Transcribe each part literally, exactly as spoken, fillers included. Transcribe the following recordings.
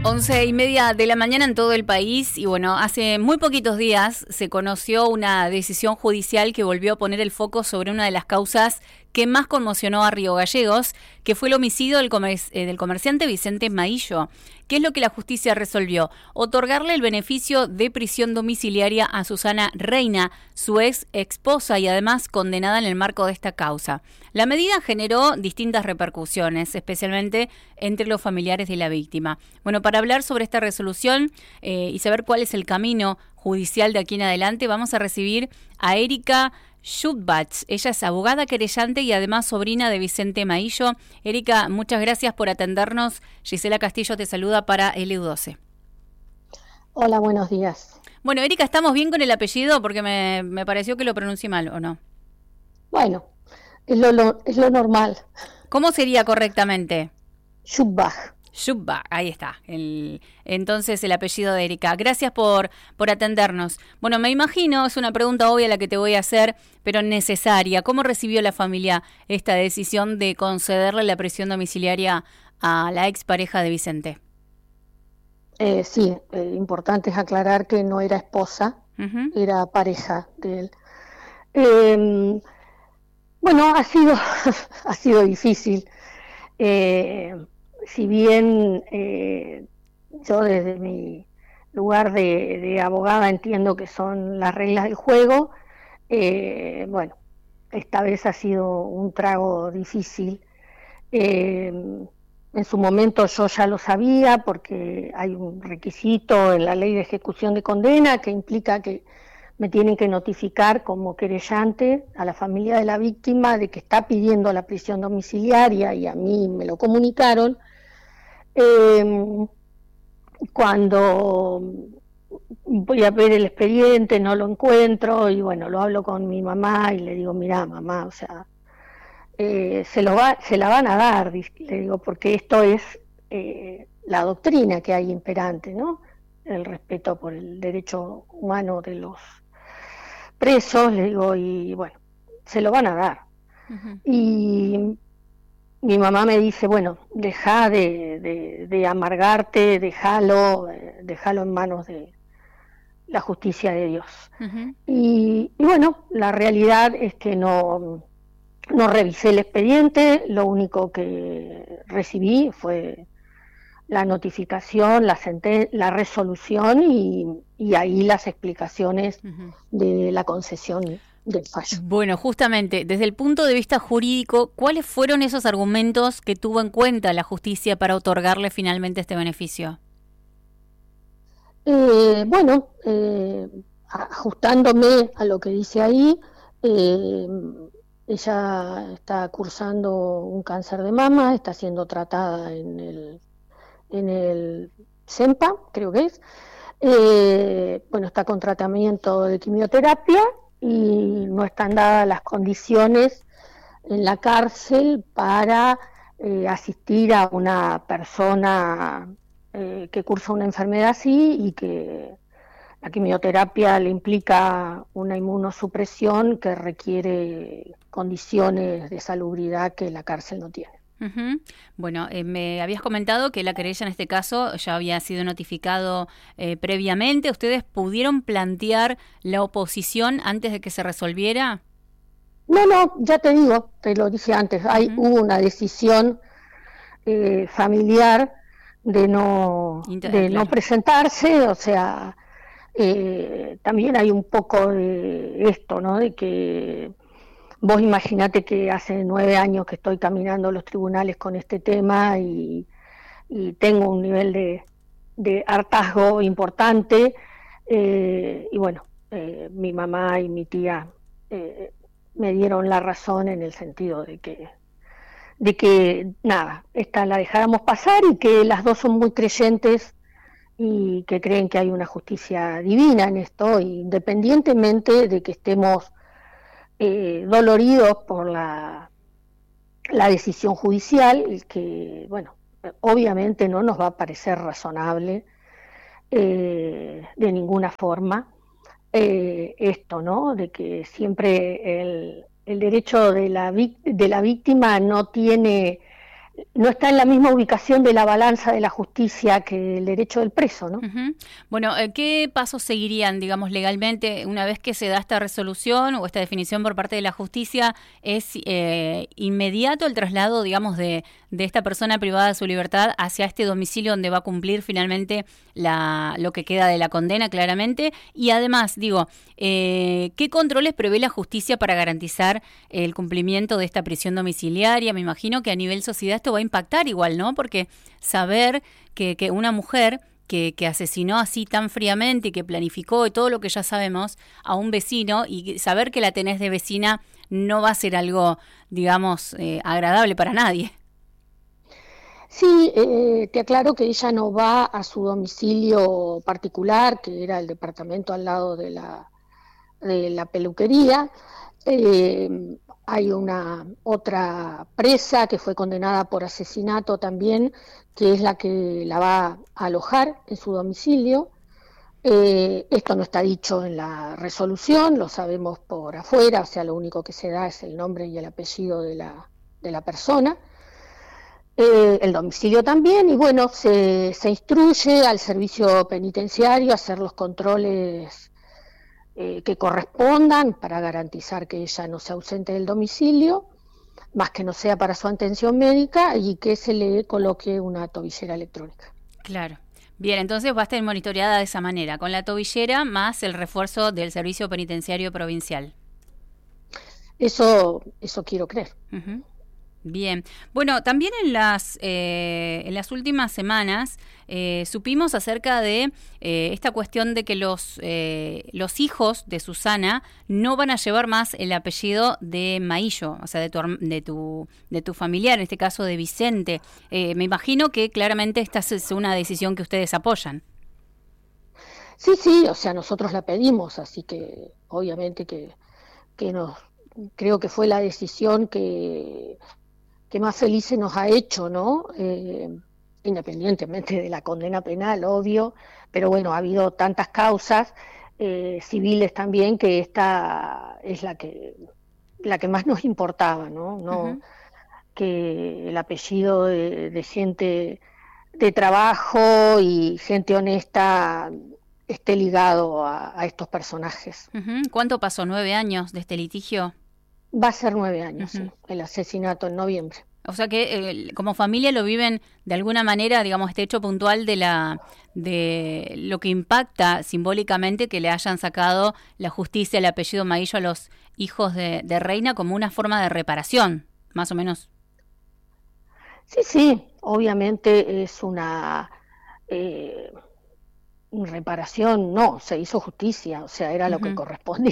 Once y media de la mañana en todo el país y bueno, hace muy poquitos días se conoció una decisión judicial que volvió a poner el foco sobre una de las causas que más conmocionó a Río Gallegos, que fue el homicidio del, comer eh, del comerciante Vicente Maillo. ¿Qué es lo que la justicia resolvió? Otorgarle el beneficio de prisión domiciliaria a Susana Reina, su ex esposa y además condenada en el marco de esta causa. La medida generó distintas repercusiones, especialmente entre los familiares de la víctima. Bueno, para hablar sobre esta resolución eh, y saber cuál es el camino judicial de aquí en adelante, vamos a recibir a Erika Schutbach. Ella es abogada querellante y además sobrina de Vicente Maillo. Erika, muchas gracias por atendernos. Gisela Castillo te saluda para L U doce. Hola, buenos días. Bueno, Erika, ¿estamos bien con el apellido? Porque me, me pareció que lo pronuncié mal, ¿o no? Bueno, es lo, lo, es lo normal. ¿Cómo sería correctamente? Schutbach. Schutbach, ahí está. El, entonces el apellido de Erika. Gracias por, por atendernos. Bueno, me imagino, es una pregunta obvia la que te voy a hacer, pero necesaria. ¿Cómo recibió la familia esta decisión de concederle la prisión domiciliaria a la expareja de Vicente? Eh, sí, eh, importante es aclarar que no era esposa, uh-huh. Era pareja de él. Eh, bueno, ha sido, ha sido difícil. Eh, si bien eh, yo desde mi lugar de, de abogada entiendo que son las reglas del juego, eh, bueno, esta vez ha sido un trago difícil. Eh, en su momento yo ya lo sabía porque hay un requisito en la ley de ejecución de condena que implica que me tienen que notificar como querellante a la familia de la víctima de que está pidiendo la prisión domiciliaria y a mí me lo comunicaron. Eh, cuando voy a ver el expediente no lo encuentro y bueno, lo hablo con mi mamá y le digo, mirá mamá, o sea, eh, se, lo va, se la van a dar, le digo, porque esto es eh, la doctrina que hay imperante, ¿no? El respeto por el derecho humano de los presos, le digo, y bueno, se lo van a dar. Uh-huh. Y mi mamá me dice, bueno, deja de, de, de amargarte, déjalo, déjalo en manos de la justicia de Dios. Uh-huh. Y, y bueno, la realidad es que no, no revisé el expediente, lo único que recibí fue la notificación, la, senten- la resolución y, y ahí las explicaciones uh-huh. de la concesión del fallo. Bueno, justamente, desde el punto de vista jurídico, ¿cuáles fueron esos argumentos que tuvo en cuenta la justicia para otorgarle finalmente este beneficio? Eh, bueno, eh, ajustándome a lo que dice ahí, eh, ella está cursando un cáncer de mama, está siendo tratada en el, en el SEMPA, creo que es, eh, bueno, está con tratamiento de quimioterapia y no están dadas las condiciones en la cárcel para eh, asistir a una persona eh, que cursa una enfermedad así y que la quimioterapia le implica una inmunosupresión que requiere condiciones de salubridad que la cárcel no tiene. Uh-huh. Bueno, eh, me habías comentado que la querella en este caso ya había sido notificado eh, previamente. ¿Ustedes pudieron plantear la oposición antes de que se resolviera? No, no, ya te digo, te lo dije antes, hay, uh-huh. hubo una decisión eh, familiar de no, Inter- de claro. no presentarse, o sea, eh, también hay un poco de esto, ¿no? De que vos imaginate que hace nueve años que estoy caminando los tribunales con este tema y, y tengo un nivel de, de hartazgo importante eh, y bueno, eh, mi mamá y mi tía eh, me dieron la razón en el sentido de que, de que nada, esta la dejáramos pasar y que las dos son muy creyentes y que creen que hay una justicia divina en esto, independientemente de que estemos Eh, doloridos por la, la decisión judicial, que, bueno, obviamente no nos va a parecer razonable eh, de ninguna forma eh, esto, ¿no? De que siempre el, el derecho de la, de la víctima no tiene no está en la misma ubicación de la balanza de la justicia que el derecho del preso, ¿no? Uh-huh. Bueno, ¿qué pasos seguirían, digamos, legalmente una vez que se da esta resolución o esta definición por parte de la justicia? ¿Es eh, inmediato el traslado, digamos, de, de esta persona privada de su libertad hacia este domicilio donde va a cumplir finalmente la, lo que queda de la condena, claramente? Y además, digo, eh, ¿qué controles prevé la justicia para garantizar el cumplimiento de esta prisión domiciliaria? Me imagino que a nivel sociedad esto va a impactar igual, ¿no? Porque saber que, que una mujer que, que asesinó así tan fríamente y que planificó y todo lo que ya sabemos a un vecino, y saber que la tenés de vecina no va a ser algo, digamos, eh, agradable para nadie. Sí, eh, te aclaro que ella no va a su domicilio particular, que era el departamento al lado de la, de la peluquería. Eh, hay una otra presa que fue condenada por asesinato también, que es la que la va a alojar en su domicilio. Eh, esto no está dicho en la resolución, lo sabemos por afuera, o sea, lo único que se da es el nombre y el apellido de la, de la persona. Eh, el domicilio también, y bueno, se, se instruye al servicio penitenciario a hacer los controles eh, que correspondan para garantizar que ella no se ausente del domicilio, más que no sea para su atención médica, y que se le coloque una tobillera electrónica. Claro. Bien, entonces va a estar monitoreada de esa manera, con la tobillera más el refuerzo del servicio penitenciario provincial. Eso, eso quiero creer. Uh-huh. Bien, bueno, también en las eh, en las últimas semanas eh, supimos acerca de eh, esta cuestión de que los eh, los hijos de Susana no van a llevar más el apellido de Maillo, o sea, de tu de tu de tu familiar, en este caso de Vicente. Eh, me imagino que claramente esta es una decisión que ustedes apoyan. Sí, sí, o sea, nosotros la pedimos, así que obviamente que que nos creo que fue la decisión que que más felices nos ha hecho, ¿no? Eh, independientemente de la condena penal, obvio, pero bueno, ha habido tantas causas eh, civiles también, que esta es la que la que más nos importaba, ¿no? No uh-huh. Que el apellido de, de gente de trabajo y gente honesta esté ligado a, a estos personajes. Uh-huh. ¿Cuánto pasó? ¿Nueve años de este litigio? Va a ser nueve años, uh-huh. sí, el asesinato en noviembre. O sea que eh, como familia lo viven de alguna manera, digamos, este hecho puntual de la de lo que impacta simbólicamente que le hayan sacado la justicia el apellido Maillo a los hijos de, de Reina como una forma de reparación, más o menos. Sí, sí, obviamente es una eh, reparación, no, se hizo justicia, o sea, era uh-huh. lo que correspondía.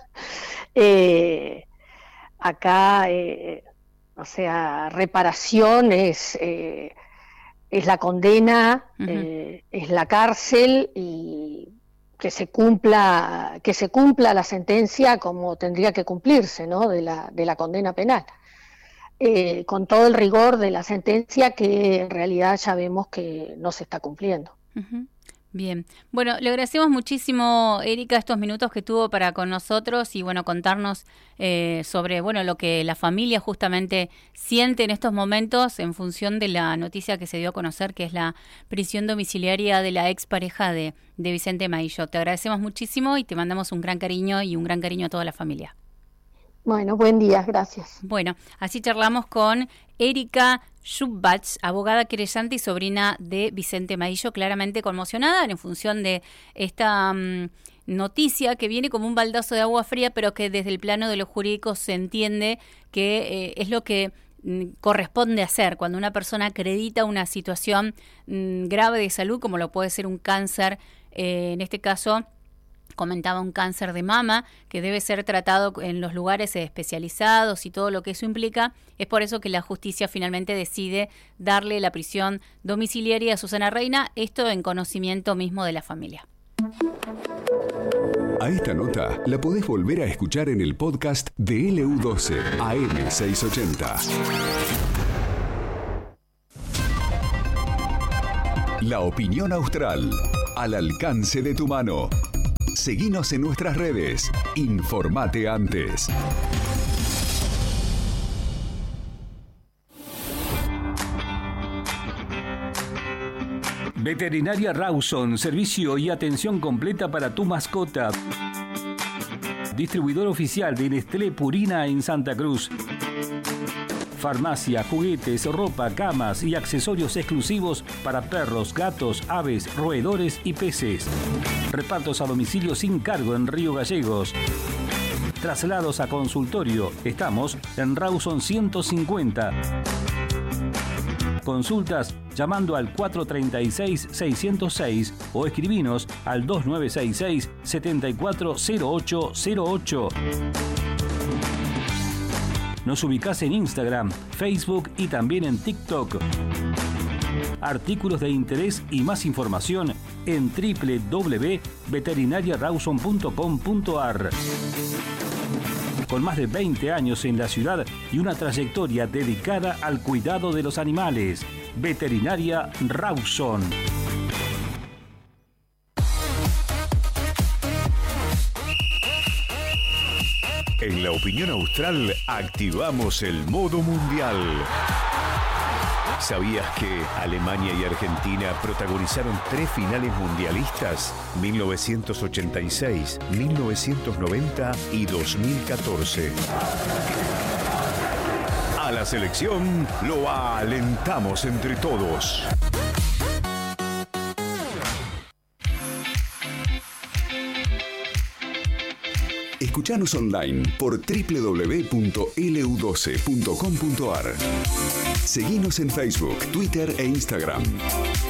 eh, acá... Eh, O sea, reparación es, eh, es la condena, uh-huh. eh, es la cárcel, y que se cumpla, que se cumpla la sentencia como tendría que cumplirse, ¿no? De la, de la condena penal. Eh, con todo el rigor de la sentencia, que en realidad ya vemos que no se está cumpliendo. Uh-huh. Bien, bueno, le agradecemos muchísimo, Erika, estos minutos que tuvo para con nosotros y bueno, contarnos eh, sobre bueno lo que la familia justamente siente en estos momentos en función de la noticia que se dio a conocer, que es la prisión domiciliaria de la expareja de, de Vicente Maillo. Te agradecemos muchísimo y te mandamos un gran cariño y un gran cariño a toda la familia. Bueno, buen día, gracias. Bueno, así charlamos con Erika Schubbach, abogada querellante y sobrina de Vicente Maillo, claramente conmocionada en función de esta um, noticia que viene como un baldazo de agua fría, pero que desde el plano de lo jurídico se entiende que eh, es lo que mm, corresponde hacer cuando una persona acredita una situación mm, grave de salud, como lo puede ser un cáncer, eh, en este caso comentaba un cáncer de mama, que debe ser tratado en los lugares especializados y todo lo que eso implica. Es por eso que la justicia finalmente decide darle la prisión domiciliaria a Susana Reina, esto en conocimiento mismo de la familia. A esta nota la podés volver a escuchar en el podcast de L U doce A M seiscientos ochenta. La opinión austral, al alcance de tu mano. Seguinos en nuestras redes. Informate antes. Veterinaria Rawson, servicio y atención completa para tu mascota. Distribuidor oficial de Nestlé Purina en Santa Cruz. Farmacia, juguetes, ropa, camas y accesorios exclusivos para perros, gatos, aves, roedores y peces. Repartos a domicilio sin cargo en Río Gallegos. Traslados a consultorio. Estamos en Rawson ciento cincuenta. Consultas llamando al cuatro tres seis, seis cero seis o escribinos al dos nueve seis seis, siete cuatro cero ocho cero ocho. Nos ubicás en Instagram, Facebook y también en TikTok. Artículos de interés y más información en doble u doble u doble u punto veterinaria rawson punto com punto a r. Con más de veinte años en la ciudad y una trayectoria dedicada al cuidado de los animales. Veterinaria Rawson. En La Opinión Austral activamos el modo mundial. ¿Sabías que Alemania y Argentina protagonizaron tres finales mundialistas? mil novecientos ochenta y seis, mil novecientos noventa y dos mil catorce. A la selección lo alentamos entre todos. Escuchanos online por doble u doble u doble u punto l u doce punto com punto a r. Seguinos en Facebook, Twitter e Instagram.